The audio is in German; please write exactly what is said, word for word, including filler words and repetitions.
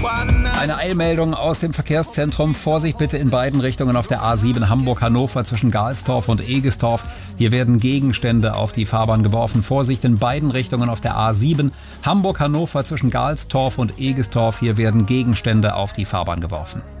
Eine Eilmeldung aus dem Verkehrszentrum. Vorsicht bitte in beiden Richtungen auf der A sieben Hamburg-Hannover zwischen Galstorf und Egestorf. Hier werden Gegenstände auf die Fahrbahn geworfen. Vorsicht in beiden Richtungen auf der A sieben Hamburg-Hannover zwischen Galstorf und Egestorf. Hier werden Gegenstände auf die Fahrbahn geworfen.